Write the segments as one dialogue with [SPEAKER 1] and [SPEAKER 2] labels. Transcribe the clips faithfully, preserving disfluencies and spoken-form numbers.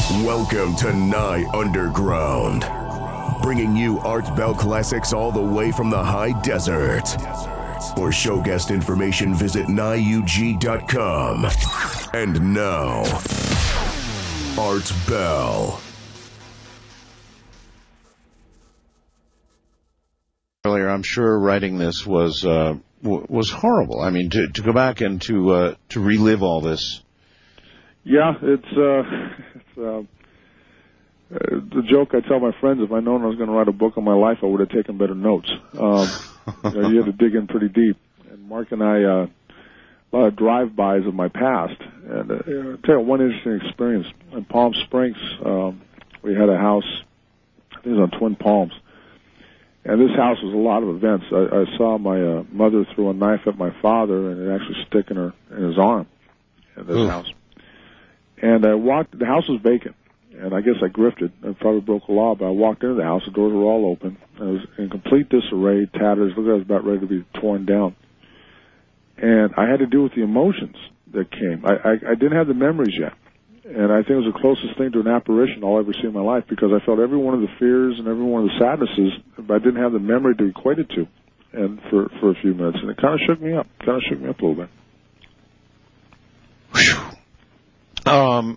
[SPEAKER 1] Welcome to Nye Underground, bringing you Art Bell classics all the way from the high desert. For show guest information, visit nye u g dot com. And now, Art Bell.
[SPEAKER 2] Earlier, I'm sure writing this was uh, w- was horrible. I mean, to to go back and to uh, to relive all this.
[SPEAKER 3] Yeah, it's uh, it's uh, the joke I tell my friends. If I'd known I was going to write a book on my life, I would have taken better notes. Um, you know, you had to dig in pretty deep. And Mark and I, uh, a lot of drive-bys of my past. And uh, I'll tell you one interesting experience. In Palm Springs, um, we had a house, I think it was on Twin Palms. And this house was a lot of events. I, I saw my uh, mother throw a knife at my father, and it actually stick in, her, in his arm in this
[SPEAKER 2] Ooh.
[SPEAKER 3] house. And I walked, the house was vacant, and I guess I grifted. I probably broke the law, but I walked into the house, the doors were all open. I was in complete disarray, tatters, looked like I was about ready to be torn down. And I had to deal with the emotions that came. I, I, I didn't have the memories yet. And I think it was the closest thing to an apparition I'll ever see in my life, because I felt every one of the fears and every one of the sadnesses, but I didn't have the memory to equate it to, and for, for a few minutes. And it kind of shook me up, kind of shook me up a little bit.
[SPEAKER 2] Um.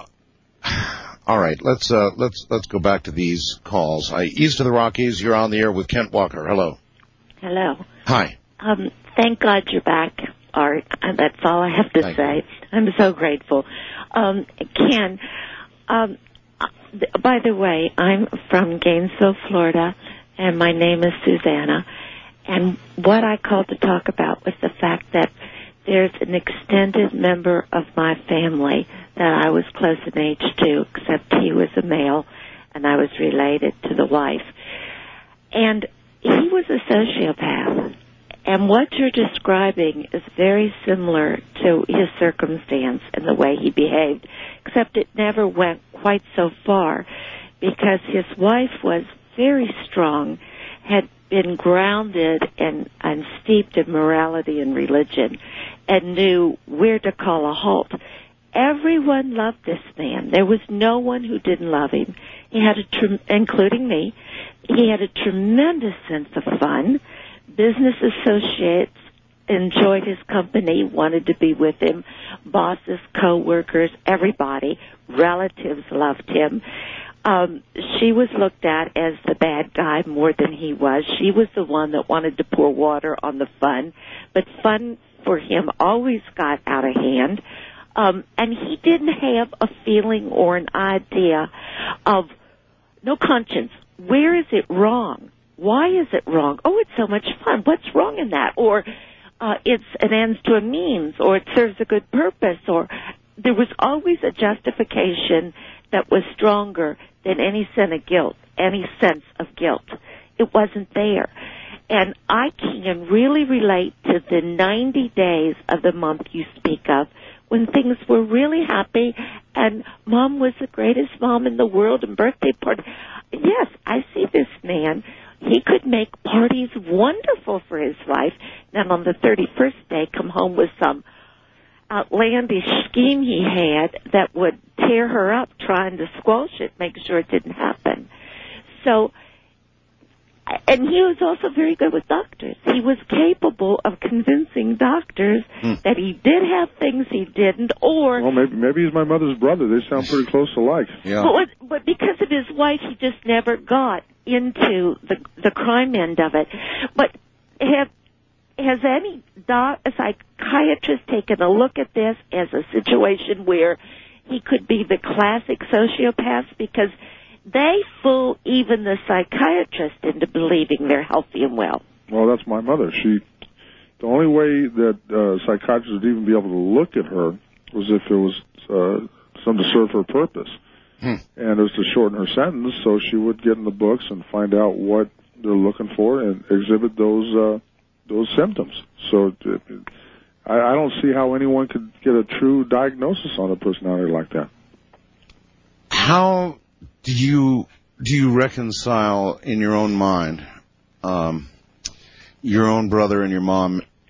[SPEAKER 2] All right, let's uh, let's let's go back to these calls. I, east of the Rockies, you're on the air with Kent Walker. Hello.
[SPEAKER 4] Hello.
[SPEAKER 2] Hi.
[SPEAKER 4] Um, thank God you're back, Art. That's all I have to
[SPEAKER 2] Thank
[SPEAKER 4] say.
[SPEAKER 2] you.
[SPEAKER 4] I'm so grateful. Um, Ken, um, th- by the way, I'm from Gainesville, Florida, and my name is Susanna. And what I called to talk about was the fact that there's an extended member of my family that I was close in age to, except he was a male, and I was related to the wife. And he was a sociopath. And what you're describing is very similar to his circumstance and the way he behaved, except it never went quite so far, because his wife was very strong, had been grounded and, and steeped in morality and religion, and knew where to call a halt. Everyone loved this man. There was no one who didn't love him. He had a, tre- including me, he had a tremendous sense of fun. Business associates enjoyed his company, wanted to be with him. Bosses, co-workers, everybody, relatives loved him. Um, she was looked at as the bad guy more than he was. She was the one that wanted to pour water on the fun, but fun for him always got out of hand. Um, and he didn't have a feeling or an idea of no conscience. Where is it wrong? Why is it wrong? Oh, it's so much fun. What's wrong in that? Or uh, it's an ends to a means, or it serves a good purpose, or there was always a justification that was stronger than any sense of guilt, any sense of guilt. It wasn't there. And I can really relate to the ninety days of the month you speak of, when things were really happy and Mom was the greatest mom in the world and birthday party. Yes, I see this man. He could make parties wonderful for his wife. Then on the thirty-first day, come home with some outlandish scheme he had that would tear her up trying to squelch it, make sure it didn't happen. So, and he was also very good with doctors. He was capable of convincing doctors hmm. that he did have things he didn't, or...
[SPEAKER 3] Well, maybe, maybe he's my mother's brother. They sound pretty close alike.
[SPEAKER 2] Yeah.
[SPEAKER 4] But, but because of his wife, he just never got into the the crime end of it. But have, has any doc, a psychiatrist taken a look at this as a situation where he could be the classic sociopath? Because they fool even the psychiatrist into believing they're healthy and well.
[SPEAKER 3] Well, that's my mother. She, the only way that uh, psychiatrists would even be able to look at her was if there was uh, some to serve her purpose. Hmm. And it was to shorten her sentence, so she would get in the books and find out what they're looking for and exhibit those uh, those symptoms. So it, it, I, I don't see how anyone could get a true diagnosis on a personality like that.
[SPEAKER 2] How do you do you reconcile in your own mind um, your own brother and your mom